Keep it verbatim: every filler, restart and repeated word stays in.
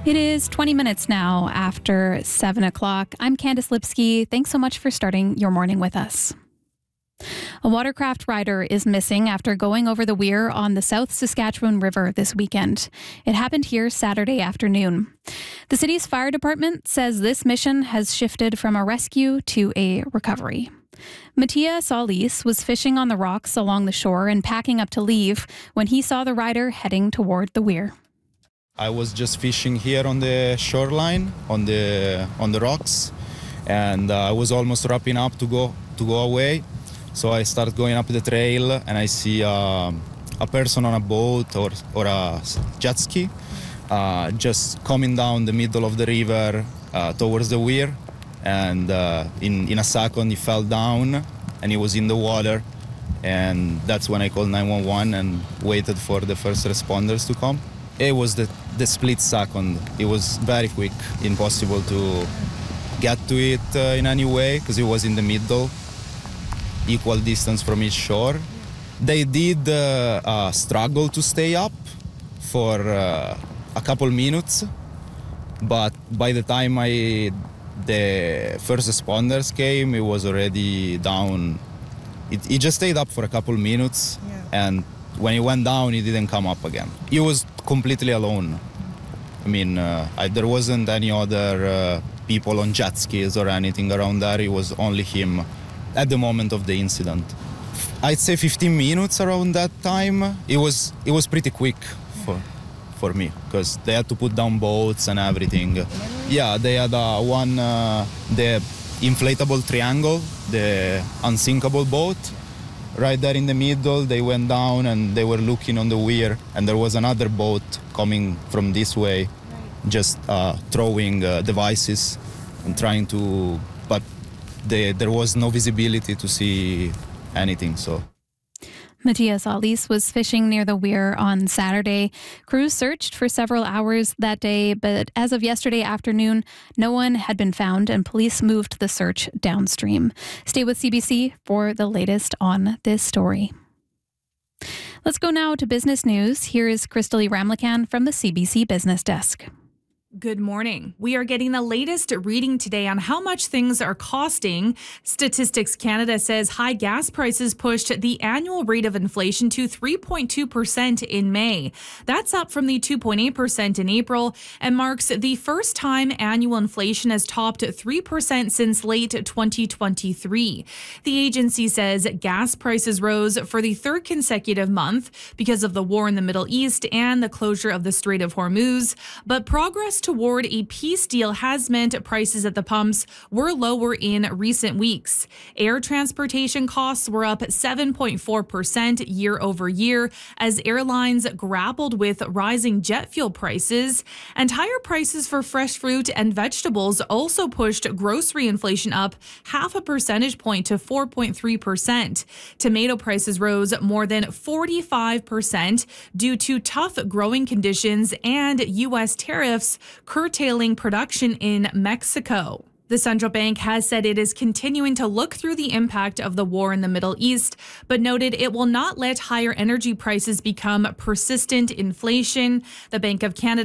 It is twenty minutes now after seven o'clock. I'm Candice Lipsky. Thanks so much for starting your morning with us. A watercraft rider is missing after going over the weir on the South Saskatchewan River this weekend. It happened here Saturday afternoon. The city's fire department says this mission has shifted from a rescue to a recovery. Mattia Solis was fishing on the rocks along the shore and packing up to leave when he saw the rider heading toward the weir. I was just fishing here on the shoreline, on the on the rocks, and uh, I was almost wrapping up to go to go away. So I started going up the trail, and I see uh, a person on a boat or or a jet ski, uh, just coming down the middle of the river uh, towards the weir, and uh, in in a second he fell down, and he was in the water, and that's when I called nine one one and waited for the first responders to come. It was the, the split second. It was very quick, impossible to get to it uh, in any way because it was in the middle, equal distance from each shore. They did uh, uh, struggle to stay up for uh, a couple minutes, but by the time I, the first responders came, it was already down. It, it just stayed up for a couple minutes, yeah. And when he went down, he didn't come up again. He was completely alone. I mean, uh, I, there wasn't any other uh, people on jet skis or anything around there. It was only him at the moment of the incident. I'd say fifteen minutes around that time. It was it was pretty quick for for me because they had to put down boats and everything. Yeah, they had uh, one uh, the inflatable triangle, the unsinkable boat. Right there in the middle, they went down and they were looking on the weir, and there was another boat coming from this way, right. just uh, throwing uh, devices and trying to, but they, there was no visibility to see anything, so. Mattia Solis was fishing near the weir on Saturday. Crews searched for several hours that day, but as of yesterday afternoon, no one had been found and police moved the search downstream. Stay with C B C for the latest on this story. Let's go now to business news. Here is Crystalie Ramlakan from the C B C Business Desk. Good morning. We are getting the latest reading today on how much things are costing. Statistics Canada says high gas prices pushed the annual rate of inflation to three point two percent in May. That's up from the two point eight percent in April and marks the first time annual inflation has topped three percent since late twenty twenty-three. The agency says gas prices rose for the third consecutive month because of the war in the Middle East and the closure of the Strait of Hormuz, but progress toward a peace deal has meant prices at the pumps were lower in recent weeks. Air transportation costs were up seven point four percent year over year as airlines grappled with rising jet fuel prices, and higher prices for fresh fruit and vegetables also pushed grocery inflation up half a percentage point to four point three percent. Tomato prices rose more than forty-five percent due to tough growing conditions and U S tariffs curtailing production in Mexico. The central bank has said it is continuing to look through the impact of the war in the Middle East, but noted it will not let higher energy prices become persistent inflation. The Bank of Canada